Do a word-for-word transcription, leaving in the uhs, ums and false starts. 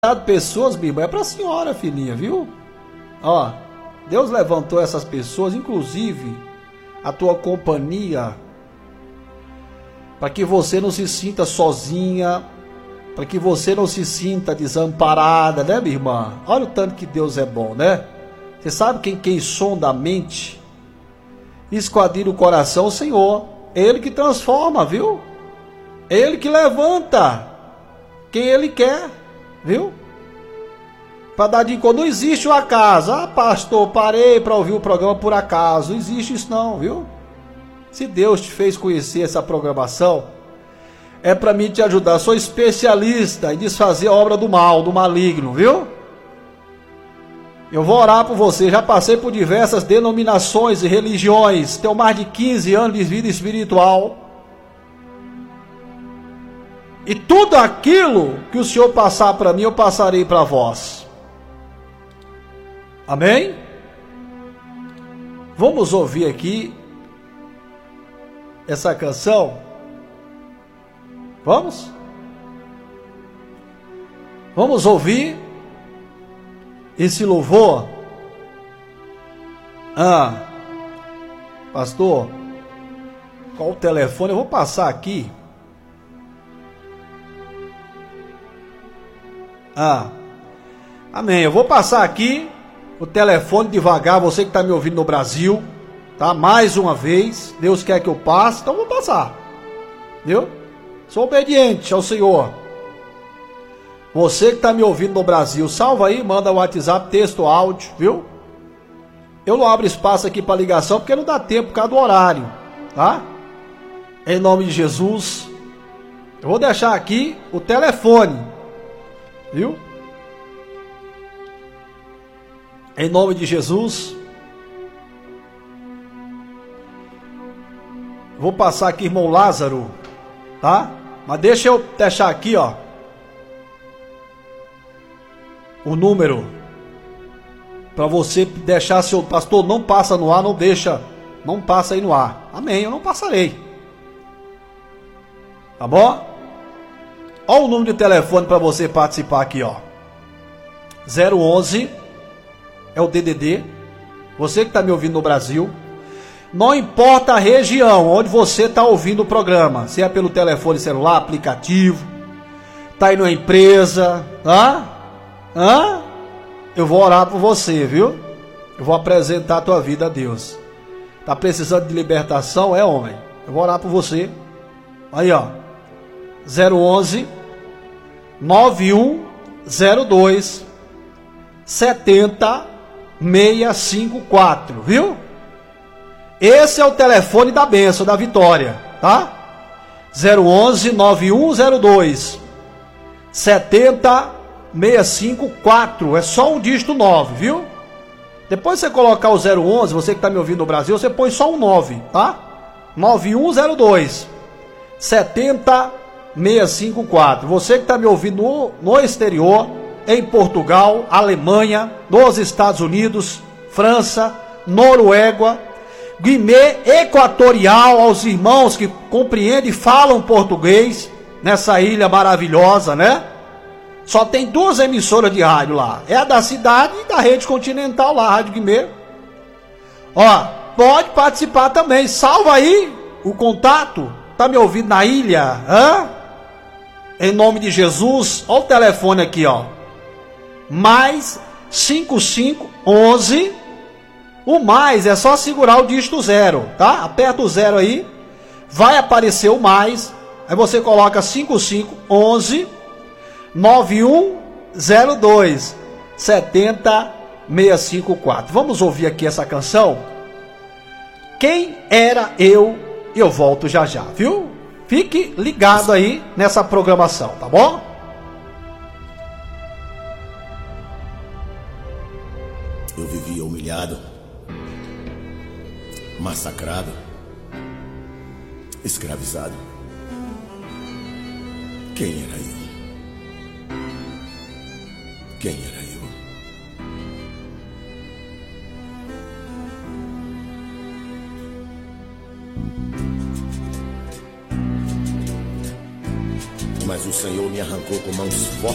pessoas, Bíblia, é para a senhora, filhinha, viu? Ó, Deus levantou essas pessoas, inclusive a tua companhia, para que você não se sinta sozinha, para que você não se sinta desamparada, né, minha irmã? Olha o tanto que Deus é bom, né? Você sabe quem, quem sonda a mente, esquadrilha o coração? O Senhor. Ele que transforma, viu? Ele que levanta quem Ele quer, viu? Para dar de conta, não existe o acaso. Ah, pastor, parei para ouvir o programa por acaso. Não existe isso não, viu? Se Deus te fez conhecer essa programação, é para mim te ajudar. Sou especialista em desfazer a obra do mal, do maligno, viu? Eu vou orar por você. Já passei por diversas denominações e religiões. Tenho mais de quinze anos de vida espiritual. E tudo aquilo que o Senhor passar para mim, eu passarei para vós. Amém? Vamos ouvir aqui essa canção. Vamos? Vamos ouvir esse louvor. Ah, pastor, qual o telefone? Eu vou passar aqui. Ah, amém. Eu vou passar aqui o telefone devagar. Você que está me ouvindo no Brasil, tá? Mais uma vez, Deus quer que eu passe, então eu vou passar, viu? Sou obediente ao Senhor. Você que está me ouvindo no Brasil, salva aí, manda o WhatsApp, texto, áudio, viu? Eu não abro espaço aqui para ligação porque não dá tempo por causa do horário, tá? Em nome de Jesus, eu vou deixar aqui o telefone, viu? Em nome de Jesus. Vou passar aqui, irmão Lázaro, tá? Mas deixa eu deixar aqui, ó, o número para você deixar seu pastor. Não passa no ar, não deixa, não passa aí no ar. Amém, eu não passarei. Tá bom? Olha o número de telefone para você participar aqui, ó. zero onze é o D D D. Você que está me ouvindo no Brasil, não importa a região onde você está ouvindo o programa, se é pelo telefone celular, aplicativo, está aí numa empresa, tá? Hã? Eu vou orar por você, viu? Eu vou apresentar a tua vida a Deus. Tá precisando de libertação? É, homem. Eu vou orar por você. Aí, ó. zero onze nove um zero dois sete zero seis cinco quatro, viu? Esse é o telefone da bênção, da vitória, tá? zero onze nove um zero dois sete zero seis cinco quatro. É só um dígito nove, viu? Depois você colocar o zero onze, você que está me ouvindo no Brasil, você põe só um nove, tá? nove um zero dois sete zero seis cinco quatro. Você que está me ouvindo no, no exterior, em Portugal, Alemanha, nos Estados Unidos, França, Noruega, Guiné Equatorial, aos irmãos que compreendem e falam português nessa ilha maravilhosa, né? Só tem duas emissoras de rádio lá. É a da cidade e da rede continental lá, Rádio Guimê. Ó, pode participar também. Salva aí o contato. Tá me ouvindo na ilha? Hã? Em nome de Jesus. Olha o telefone aqui, ó. Mais cinco cinco onze. O mais é só segurar o dígito zero, tá? Aperta o zero aí. Vai aparecer o mais. Aí você coloca cinco cinco onze nove um zero dois sete zero seis cinco quatro. Vamos ouvir aqui essa canção. Quem era eu? Eu volto já já, viu? Fique ligado aí nessa programação, tá bom? Eu vivia humilhado, massacrado, escravizado. Quem era eu? Quem era eu? Mas o Senhor me arrancou com mãos fortes